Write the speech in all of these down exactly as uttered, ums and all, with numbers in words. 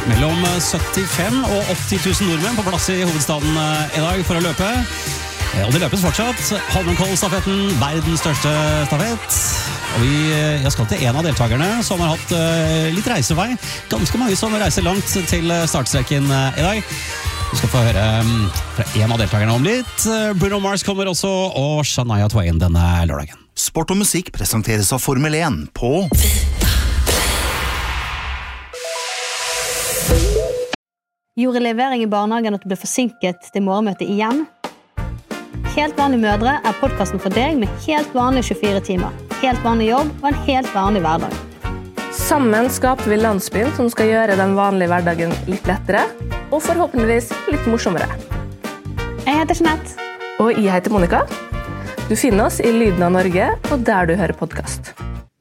Mellom syttifem og åtti tusen nordmenn på plass i hovedstaden i dag for å løpe. Og det løpes fortsatt. Holmenkollstafetten, verdens største stafett. Og vi jeg skal til en av deltakerne som har hatt litt reisevei. Ganske mange som reiser langt til startstreken i dag. Vi skal få høre fra en av deltakerne om litt. Bruno Mars kommer også, og Shania Twain denne lørdagen. Sport og musikk presenteres av Formel én på... Gjorde levering i barnehagen at du ble forsinket til morgenmøtet igjen? Helt vanlige mødre er podcasten for deg med helt vanlige tjuefire timer, helt vanlig jobb og en helt vanlig hverdag. Sammen skaper vi landsbyen som skal gjøre den vanlige hverdagen litt lettere, og forhåpentligvis litt morsommere. Jeg heter Jeanette. Og jeg heter Monica. Du finner oss i Lyden av Norge, og der du hører podcast.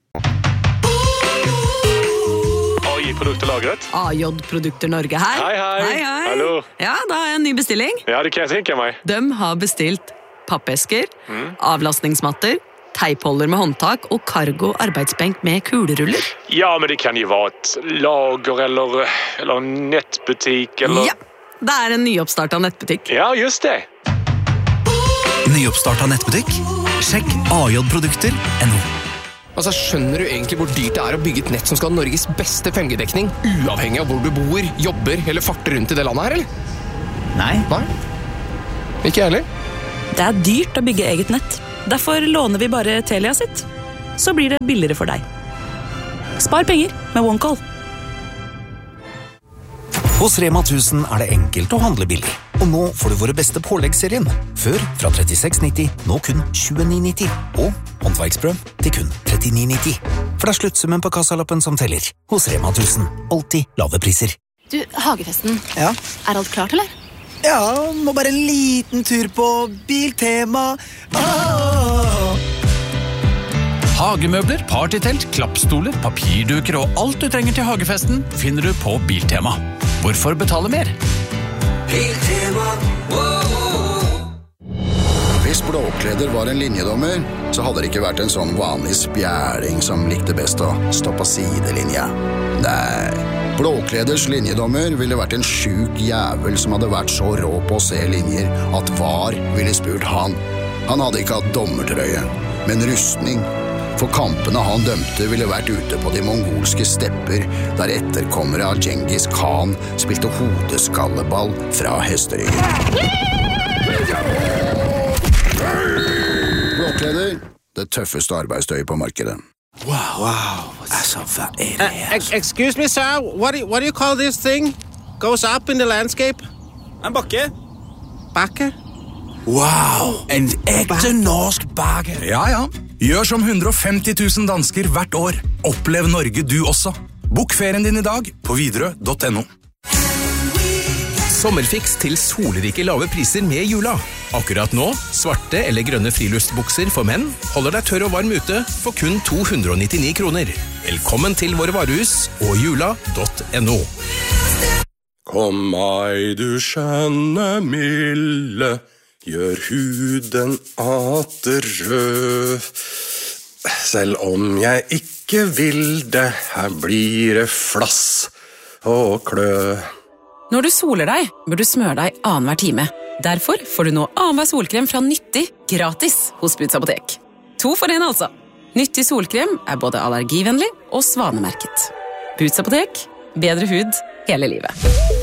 Produkterlagret. A J Produkter Norge her. Hei, hei. Hei, hei. Hallo. Ja, da har jeg en ny bestilling. Ja, det kan jeg tenke meg. De har bestilt pappesker, mm. avlastningsmatter, teipholder med håndtak og cargo arbeidsbenk med kuleruller. Ja, men det kan jo være et lager eller, eller en nettbutikk eller... Ja, det er en nyoppstartet nettbutikk. Ja, just det. Nyoppstartet nettbutikk? Sjekk A J Produkter punktum N O. Altså, skjønner du egentlig hvor dyrt det er å bygge et nett som skal ha Norges beste fem G-dekning, uavhengig av hvor du bor, jobber eller farter rundt i det landet her, eller? Nei. Nei? Ikke jeg heller. Det er dyrt å bygge eget nett. Derfor låner vi bare Telia sitt. Så blir det billigere for deg. Spar penger med OneCall. Hos Rema tusen er det enkelt å handle billig. Og nå får du våre beste påleggsserien. Før fra trettiseks nitti, nå kun tjueni nitti. Og håndverksbrød til kun trettini nitti. For det er sluttsummen på kassalappen som teller. Hos Rema tusen. Alltid lave priser. Du, Hagefesten. Ja? Er alt klart, eller? Ja, må bare en liten tur på Biltema. Ah! Hagemøbler, partytelt, klappstoler, papirduker og alt du trenger til hagefesten finner du på Biltema. Hvorfor betale mer? Biltema, Hvis Blåkleder var en linjedommer, så hadde det ikke vært en sånn vanlig spjæling som likte best å stå på sidelinja. Nei, Blåkleders linjedommer ville vært en sjuk jævel som hadde vært så rå på å se linjer at var ville spurt han. Han hadde ikke hatt dommertrøye, men rustning. For kampene han dømte ville vært ute på de mongolske stepper, der etterkommere av Genghis Khan spilte hodeskalleball fra hesteryggen. Blåkleder, det tøffeste arbeidstøyet på markedet. Wow, wow, that's so fat. Uh, excuse me, sir, what do, you, what do you call this thing? Goes up in the landscape? En bakke. Bakke? Wow, en ekte norsk bakke. Ja, ja. Gjør som hundre og femti tusen dansker hvert år. Opplev Norge du også. Bok ferien din i dag på Widerøe punktum no. Sommerfiks til solrike lave priser med Jula. Akkurat nå, svarte eller grønne friluftsbukser for menn holder deg tørr og varm ute for kun to hundre og nittini kroner. Velkommen til våre varehus og jula punktum no. Kom meg du skjønne milde, gjør huden atter rød. Selv om jeg ikke vil det, her blir det flass og klø. Når du soler deg, bør du smøre deg annenhver time. Derfor får du nå annenhver solkrem fra Nyttig gratis hos Boots Apotek. To for en altså. Nyttig solkrem er både allergivennlig og svanemerket. Boots Apotek, bedre hud hele livet.